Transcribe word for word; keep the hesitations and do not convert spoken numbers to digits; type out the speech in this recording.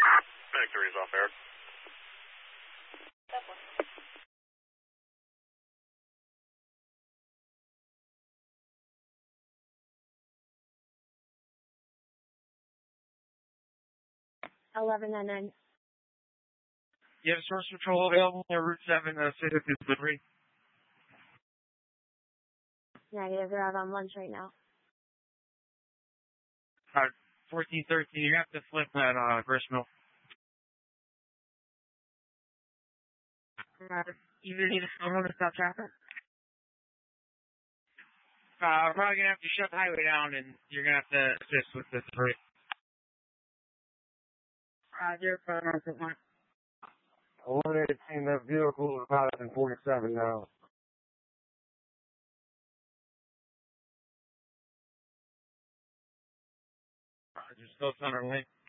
Victory's off air. eleven nine nine. You have source patrol available near Route seven, uh, Civic delivery. Negative, they're out on lunch right now. Uh, fourteen thirteen, you have to flip that, uh, gristmill. Uh, you really need someone to stop traffic? Uh, we're probably gonna have to shut the highway down, and you're gonna have to assist with this three. Roger, phone on one. one eighteen, that vehicle is about in forty-seven now. Roger, still on our way.